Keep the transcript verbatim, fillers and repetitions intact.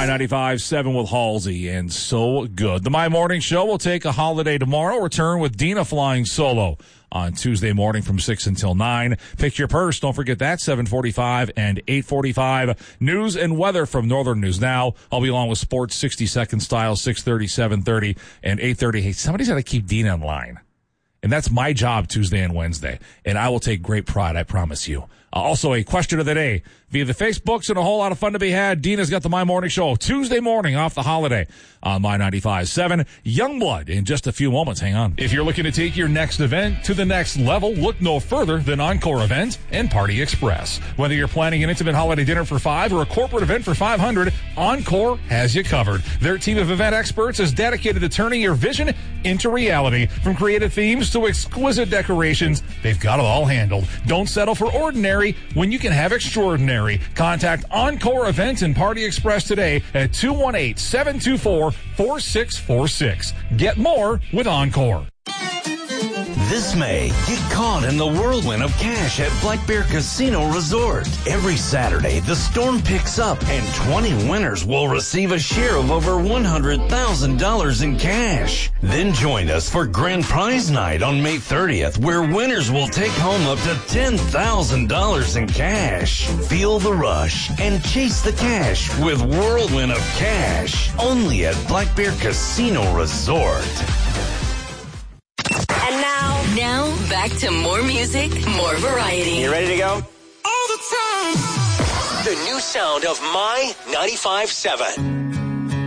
My ninety-five seven with Halsey and So Good. The My Morning Show will take a holiday tomorrow. Return with Dina flying solo on Tuesday morning from six until nine. Pick your purse. Don't forget that, seven forty-five and eight forty-five. News and weather from Northern News Now. I'll be along with sports sixty second style, six thirty, seven thirty, and eight thirty. Hey, somebody's got to keep Dina in line. And that's my job Tuesday and Wednesday. And I will take great pride, I promise you. Uh, also, a question of the day via the Facebooks and a whole lot of fun to be had. Dina's got the My Morning Show Tuesday morning off the holiday on My ninety-five seven. Youngblood in just a few moments. Hang on. If you're looking to take your next event to the next level, look no further than Encore Event and Party Express. Whether you're planning an intimate holiday dinner for five or a corporate event for five hundred, Encore has you covered. Their team of event experts is dedicated to turning your vision into reality. From creative themes to exquisite decorations, they've got it all handled. Don't settle for ordinary when you can have extraordinary. Contact Encore Events and Party Express today at two one eight, seven two four, four six four six. Get more with Encore. This May, get caught in the whirlwind of cash at Black Bear Casino Resort. Every Saturday, the storm picks up and twenty winners will receive a share of over one hundred thousand dollars in cash. Then join us for Grand Prize Night on May thirtieth, where winners will take home up to ten thousand dollars in cash. Feel the rush and chase the cash with Whirlwind of Cash, only at Black Bear Casino Resort. And now, now back to more music, more variety. You ready to go? all the time. The new sound of My ninety-five seven.